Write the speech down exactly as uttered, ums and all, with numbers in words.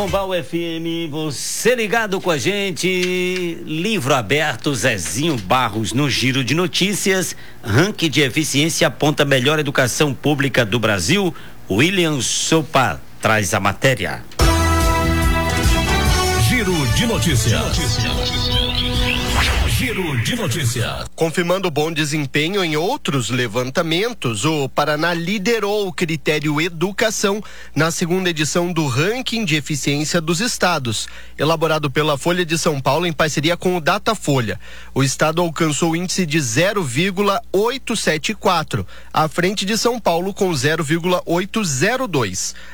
Pombal F M, você ligado com a gente, livro aberto, Zezinho Barros no Giro de Notícias, ranking de eficiência aponta melhor educação pública do Brasil, William Sopa traz a matéria. Giro de Notícias. Giro de Notícias. Confirmando bom desempenho em outros levantamentos, o Paraná liderou o critério educação na segunda edição do ranking de eficiência dos estados, elaborado pela Folha de São Paulo em parceria com o Datafolha. O estado alcançou o índice de zero vírgula oitocentos e setenta e quatro, à frente de São Paulo com zero vírgula oitocentos e dois.